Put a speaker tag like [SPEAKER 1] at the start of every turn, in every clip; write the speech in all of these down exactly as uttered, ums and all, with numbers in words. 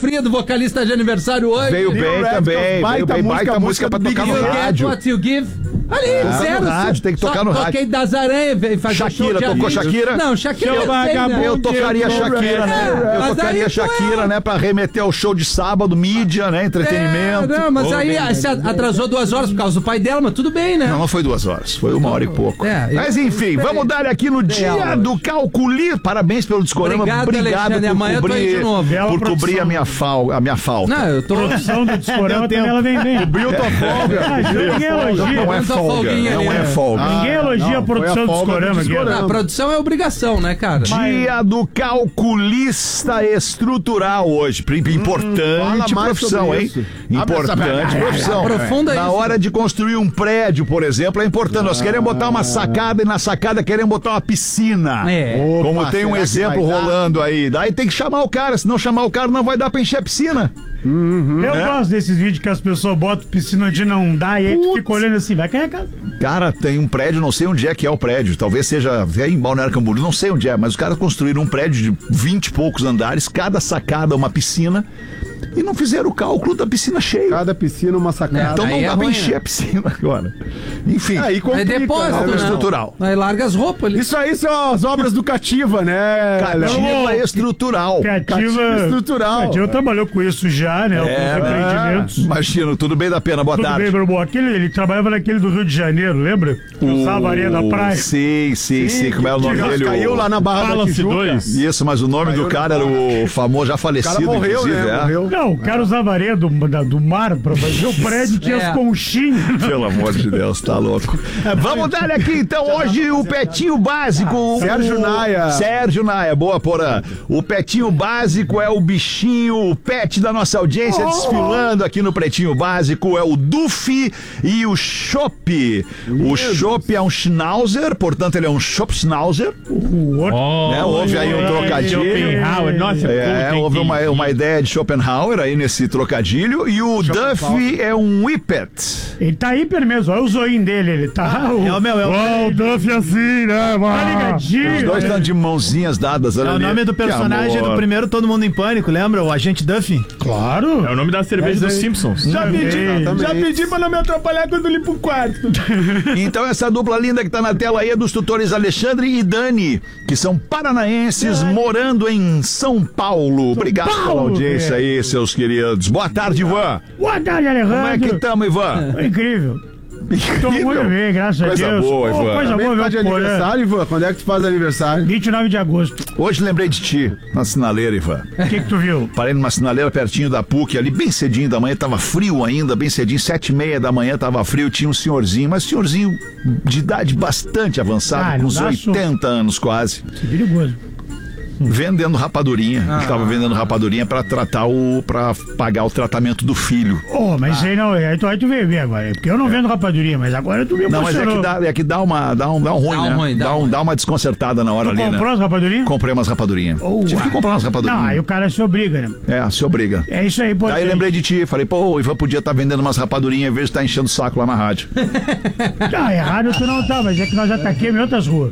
[SPEAKER 1] Frido, vocalista de aniversário hoje.
[SPEAKER 2] Veio bem também, veio bem, baita música pra tocar no rádio.
[SPEAKER 1] What you give? Ali,
[SPEAKER 2] Ah,
[SPEAKER 1] zero.
[SPEAKER 2] no rádio, tem que tocar
[SPEAKER 1] só
[SPEAKER 2] no rádio.
[SPEAKER 1] Toquei das Aranhas, veio fazer
[SPEAKER 2] Shakira,
[SPEAKER 1] show de
[SPEAKER 2] tocou
[SPEAKER 1] amigos.
[SPEAKER 2] Shakira?
[SPEAKER 1] Não, Shakira
[SPEAKER 2] Eu,
[SPEAKER 1] eu sei, né?
[SPEAKER 2] eu tocaria Shakira, né?
[SPEAKER 1] É,
[SPEAKER 2] Eu
[SPEAKER 1] mas
[SPEAKER 2] tocaria
[SPEAKER 1] aí,
[SPEAKER 2] Shakira,
[SPEAKER 1] pô,
[SPEAKER 2] né? Pra remeter ao show de sábado, mídia, né? Entretenimento.
[SPEAKER 1] É, não, mas aí ah, se atrasou duas horas por causa do pai dela, mas tudo bem, né?
[SPEAKER 2] Não, não foi duas horas, foi uma hora e pouco.
[SPEAKER 1] É,
[SPEAKER 2] mas enfim, vamos dar aqui no dia do Calculi. Parabéns pelo Discorama.
[SPEAKER 1] Obrigado,
[SPEAKER 2] Obrigado
[SPEAKER 1] Alexandre.
[SPEAKER 2] por
[SPEAKER 1] Amanhã eu tô aí
[SPEAKER 2] cobrir,
[SPEAKER 1] de novo.
[SPEAKER 2] por
[SPEAKER 3] Bela
[SPEAKER 2] cobrir a minha, fal, a minha falta.
[SPEAKER 1] Não, eu tô...
[SPEAKER 3] Produção do Discorama também, ela vem bem.
[SPEAKER 2] Cobriu tua folga.
[SPEAKER 3] Ah, ninguém elogia.
[SPEAKER 2] Não é
[SPEAKER 1] Essa
[SPEAKER 2] folga,
[SPEAKER 1] folguinha
[SPEAKER 2] não
[SPEAKER 1] ali,
[SPEAKER 2] é
[SPEAKER 1] né?
[SPEAKER 2] folga.
[SPEAKER 3] Ninguém elogia
[SPEAKER 4] não,
[SPEAKER 3] a produção
[SPEAKER 4] foi a
[SPEAKER 3] do
[SPEAKER 4] folga do
[SPEAKER 3] Discorama aqui.
[SPEAKER 4] Discorama.
[SPEAKER 1] A produção é obrigação, né, cara?
[SPEAKER 2] Dia do calculista estrutural hoje. Importante
[SPEAKER 4] Fala mais
[SPEAKER 2] profissão,
[SPEAKER 4] sobre
[SPEAKER 2] hein?
[SPEAKER 4] isso.
[SPEAKER 2] Importante profissão.
[SPEAKER 1] Aprofunda
[SPEAKER 2] Na
[SPEAKER 1] isso.
[SPEAKER 2] hora de construir um prédio, por exemplo, é importante. Nós queremos botar uma sacada e na sacada queremos botar uma piscina.
[SPEAKER 1] É.
[SPEAKER 2] Como
[SPEAKER 4] Opa,
[SPEAKER 2] tem um
[SPEAKER 4] será que
[SPEAKER 2] exemplo
[SPEAKER 4] vai dar?
[SPEAKER 2] rolando aí. Daí tem que chamar o cara, se não chamar o cara não vai dar pra encher a piscina.
[SPEAKER 3] Eu gosto desses vídeos que as pessoas botam piscina onde não dá e aí tu fica olhando assim, vai cair a casa.
[SPEAKER 2] Cara, tem um prédio, não sei onde é que é o prédio. Talvez seja é em Balneário Camboriú, não sei onde é, mas os caras construíram um prédio de vinte e poucos andares, cada sacada uma piscina, e não fizeram o cálculo da piscina cheia.
[SPEAKER 4] Cada piscina uma sacada.
[SPEAKER 2] Então não
[SPEAKER 1] Aí
[SPEAKER 2] dá
[SPEAKER 1] é
[SPEAKER 2] pra
[SPEAKER 1] ruim,
[SPEAKER 2] encher
[SPEAKER 1] né?
[SPEAKER 2] a piscina agora. Enfim.
[SPEAKER 4] Aí
[SPEAKER 1] É
[SPEAKER 4] complica,
[SPEAKER 1] depósito,
[SPEAKER 4] né?
[SPEAKER 2] né?
[SPEAKER 1] né?
[SPEAKER 2] Estrutural.
[SPEAKER 1] Aí larga as roupas ali.
[SPEAKER 4] Isso aí são as obras do Cativa, né?
[SPEAKER 2] Cativa estrutural.
[SPEAKER 3] Criativa.
[SPEAKER 4] estrutural.
[SPEAKER 3] Criativa trabalhou com isso já, né?
[SPEAKER 2] É,
[SPEAKER 3] com os empreendimentos.
[SPEAKER 2] Imagina, tudo bem da pena, boa
[SPEAKER 3] Tudo
[SPEAKER 2] tarde.
[SPEAKER 3] bem, meu irmão. Aquele, ele trabalhava naquele do Rio de Janeiro, lembra? Que usava a areia da praia.
[SPEAKER 2] Sim, sim, sim. Como é o nome
[SPEAKER 4] que
[SPEAKER 2] dele?
[SPEAKER 4] caiu
[SPEAKER 2] O-
[SPEAKER 4] lá na Barra da
[SPEAKER 5] Palace
[SPEAKER 4] Tijuca.
[SPEAKER 5] dois.
[SPEAKER 2] Isso, mas o nome do cara era o famoso, já
[SPEAKER 4] O
[SPEAKER 2] falecido,
[SPEAKER 4] cara morreu,
[SPEAKER 2] inclusive.
[SPEAKER 4] né?
[SPEAKER 2] é.
[SPEAKER 4] Morreu.
[SPEAKER 3] Não, o cara usava areia do, da- do mar pra fazer o prédio, tinha
[SPEAKER 1] É.
[SPEAKER 3] as conchinhas.
[SPEAKER 2] Pelo amor de Deus, tá louco. Vamos dar aqui então hoje o Petinho Básico.
[SPEAKER 4] Sérgio
[SPEAKER 2] O-
[SPEAKER 4] Naia.
[SPEAKER 2] Sérgio Naia, boa Porã. O Petinho Básico é o bichinho, o pet da nossa audiência desfilando aqui no Pretinho Básico. É o Duffy e o Chopp. O Chopp é um Schnauzer, portanto ele é um Chopp Schnauzer.
[SPEAKER 3] O outro.
[SPEAKER 5] Oh,
[SPEAKER 2] Né, houve aí um trocadilho.
[SPEAKER 5] Schopenhauer, nossa,
[SPEAKER 2] É,
[SPEAKER 5] puta,
[SPEAKER 2] houve uma,
[SPEAKER 5] entendi.
[SPEAKER 2] uma ideia de Schopenhauer aí nesse trocadilho. E o Duffy é um Whippet.
[SPEAKER 3] Ele tá hiper mesmo, olha o zoinho dele, ele tá. o,
[SPEAKER 6] é o meu, é o
[SPEAKER 3] Ó, o Duff assim, né, mano? Tá ligadinho.
[SPEAKER 2] Os dois estão de mãozinhas dadas ali.
[SPEAKER 6] É o nome do
[SPEAKER 2] Que
[SPEAKER 6] personagem
[SPEAKER 2] amor.
[SPEAKER 6] do primeiro Todo Mundo em Pânico, lembra? O Agente Duffy.
[SPEAKER 3] Claro.
[SPEAKER 5] É o nome da cerveja dos Simpsons.
[SPEAKER 3] Já pedi,
[SPEAKER 4] Exatamente.
[SPEAKER 3] já pedi pra não me atrapalhar quando eu limpo o quarto.
[SPEAKER 2] Então essa dupla linda que tá na tela aí é dos tutores Alexandre e Dani, que são paranaenses morando em São Paulo. Obrigado pela
[SPEAKER 3] Paulo,
[SPEAKER 2] audiência
[SPEAKER 3] velho.
[SPEAKER 2] aí, seus queridos. Boa tarde, Ivan.
[SPEAKER 3] Boa tarde,
[SPEAKER 2] Como é que
[SPEAKER 3] Alejandro.
[SPEAKER 2] tamo, Ivan?
[SPEAKER 3] Incrível. Tô muito bem, graças
[SPEAKER 2] Coisa
[SPEAKER 3] a Deus.
[SPEAKER 2] boa,
[SPEAKER 3] Ô,
[SPEAKER 2] Ivan.
[SPEAKER 3] coisa
[SPEAKER 4] Também
[SPEAKER 3] boa,
[SPEAKER 4] tá de
[SPEAKER 3] meu porã.
[SPEAKER 4] aniversário, Ivan? Quando é que tu faz aniversário?
[SPEAKER 3] vinte e nove de agosto.
[SPEAKER 2] Hoje lembrei de ti, na sinaleira, Ivan.
[SPEAKER 3] O que que tu viu?
[SPEAKER 2] Parei numa sinaleira pertinho da P U C, ali bem cedinho da manhã, tava frio ainda, bem cedinho, sete e meia da manhã tava frio, tinha um senhorzinho, mas senhorzinho de idade bastante avançada,
[SPEAKER 3] Ah,
[SPEAKER 2] com
[SPEAKER 3] não
[SPEAKER 2] uns
[SPEAKER 3] dá
[SPEAKER 2] oitenta anos quase,
[SPEAKER 3] Isso é perigoso.
[SPEAKER 2] vendendo rapadurinha.
[SPEAKER 3] Ah.
[SPEAKER 2] Ele tava vendendo rapadurinha pra tratar o, pra pagar o tratamento do filho.
[SPEAKER 3] Oh, mas isso aí não, aí tu, aí tu veio ver agora. Porque eu não vendo rapadurinha, mas agora tu me
[SPEAKER 2] Não, mas é
[SPEAKER 3] emocionou.
[SPEAKER 2] que dá, é que dá uma, dá um, dá um ruim,
[SPEAKER 1] Dá um
[SPEAKER 2] né?
[SPEAKER 1] ruim, dá
[SPEAKER 2] dá, um,
[SPEAKER 1] ruim.
[SPEAKER 2] dá uma desconcertada na hora
[SPEAKER 3] Tu
[SPEAKER 2] ali,
[SPEAKER 3] comprou
[SPEAKER 2] né?
[SPEAKER 3] as rapadurinhas?
[SPEAKER 2] Comprei umas rapadurinhas.
[SPEAKER 3] Oh,
[SPEAKER 2] Tive que comprar umas rapadurinhas.
[SPEAKER 3] Não, aí o cara se obriga, né?
[SPEAKER 2] É, se obriga.
[SPEAKER 3] É isso aí, pô.
[SPEAKER 2] Aí lembrei de ti, falei, pô, o Ivan podia estar vendendo umas rapadurinhas em vez de estar enchendo o saco lá na rádio.
[SPEAKER 3] Tá, errado tu não tá, mas é que nós já taquemos em outras ruas.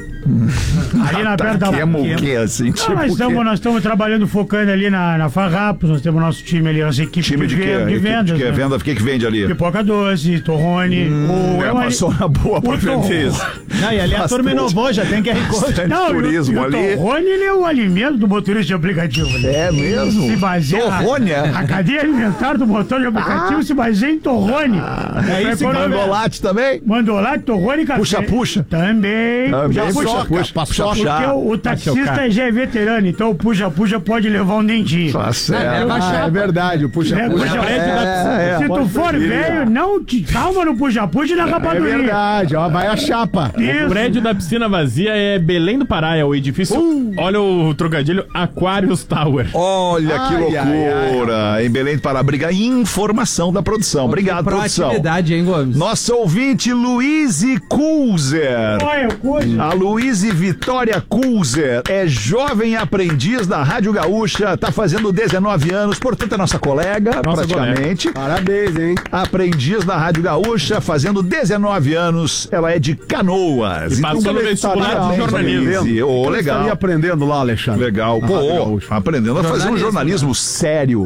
[SPEAKER 3] Ali na perto da...
[SPEAKER 2] Taquemos o quê, assim?
[SPEAKER 3] Não,
[SPEAKER 2] Tipo
[SPEAKER 3] nós
[SPEAKER 2] o quê?
[SPEAKER 3] estamos nós estamos trabalhando, focando ali na, na Farrapos, nós temos nosso time ali, nossa equipe
[SPEAKER 2] Time de
[SPEAKER 3] de,
[SPEAKER 2] quê?
[SPEAKER 3] ve- de
[SPEAKER 2] Equipe
[SPEAKER 3] vendas.
[SPEAKER 2] de quê?
[SPEAKER 3] né?
[SPEAKER 2] Venda, o que que vende ali?
[SPEAKER 3] Pipoca doce, torrone. o,
[SPEAKER 2] É,
[SPEAKER 3] é uma-
[SPEAKER 2] passou na boa pra
[SPEAKER 3] o Tom-
[SPEAKER 2] vender isso.
[SPEAKER 6] Não, e ali a turma inovou, já tem Q R Code.
[SPEAKER 2] Bastante
[SPEAKER 3] Não, e o-
[SPEAKER 2] turismo
[SPEAKER 3] e o
[SPEAKER 2] ali.
[SPEAKER 3] torrone, ele é o alimento do motorista de aplicativo. Né?
[SPEAKER 2] É mesmo?
[SPEAKER 3] Se baseia,
[SPEAKER 2] Torrone, é?
[SPEAKER 3] A cadeia alimentar do motor de aplicativo se baseia em torrone.
[SPEAKER 2] É isso, Mandolate também?
[SPEAKER 3] Mandolate, torrone e café.
[SPEAKER 2] Puxa-puxa?
[SPEAKER 3] Também.
[SPEAKER 2] Também,
[SPEAKER 3] Puxa-puxa.
[SPEAKER 2] puxa-puxa.
[SPEAKER 3] Porque
[SPEAKER 2] Puxa-puxa.
[SPEAKER 3] o, o taxista já é veterano, então o puxa-puxa pode levar um dentinho.
[SPEAKER 2] Tá
[SPEAKER 1] É,
[SPEAKER 2] certo.
[SPEAKER 1] vai
[SPEAKER 4] Ah, é
[SPEAKER 1] chapa.
[SPEAKER 4] verdade, o
[SPEAKER 3] É,
[SPEAKER 4] puxa-puxa.
[SPEAKER 3] puxa-
[SPEAKER 2] é,
[SPEAKER 3] Se
[SPEAKER 2] é.
[SPEAKER 3] tu for velho, não te calma no puxa-puxa e na
[SPEAKER 4] É
[SPEAKER 3] rapadurinha.
[SPEAKER 4] verdade, ó, vai a chapa.
[SPEAKER 5] O
[SPEAKER 3] Isso.
[SPEAKER 5] prédio da piscina vazia é Belém do Pará, é o edifício. Olha o trocadilho, Aquarius Tower.
[SPEAKER 2] Olha que
[SPEAKER 4] Ai, ai,
[SPEAKER 2] loucura. Em Belém do Pará, briga informação da produção. Obrigado, produção.
[SPEAKER 1] Proatividade, hein, Gomes?
[SPEAKER 2] Nosso ouvinte, Luiz Kulzer.
[SPEAKER 3] Olha, coisa.
[SPEAKER 2] A Luiz Vitória Kulzer é jovem aprendiz da Rádio Gaúcha, tá fazendo dezenove anos, portanto é nossa colega,
[SPEAKER 5] Nossa
[SPEAKER 2] praticamente.
[SPEAKER 4] Parabéns, hein?
[SPEAKER 2] Aprendiz da Rádio Gaúcha, fazendo dezenove anos, ela é de Canoas.
[SPEAKER 5] E passou no
[SPEAKER 2] como é que tá?
[SPEAKER 5] vestibular de
[SPEAKER 2] Parabéns,
[SPEAKER 5] jornalismo.
[SPEAKER 2] Luiz. Ô,
[SPEAKER 4] Você
[SPEAKER 2] legal.
[SPEAKER 4] estaria aprendendo lá, Alexandre?
[SPEAKER 2] Legal.
[SPEAKER 4] Na Rádio
[SPEAKER 2] Pô,
[SPEAKER 4] Gaúcha.
[SPEAKER 2] aprendendo a fazer um
[SPEAKER 1] Jornalismo,
[SPEAKER 2] jornalismo sério.